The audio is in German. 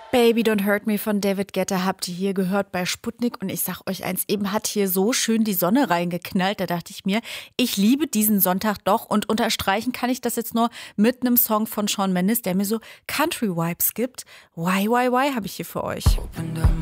Baby Don't Hurt Me von David Guetta habt ihr hier gehört bei Sputnik. Und ich sag euch eins, eben hat hier so schön die Sonne reingeknallt. Da dachte ich mir, ich liebe diesen Sonntag doch. Und unterstreichen kann ich das jetzt nur mit einem Song von Shawn Mendes, der mir so Country-Vibes gibt. Why habe ich hier für euch.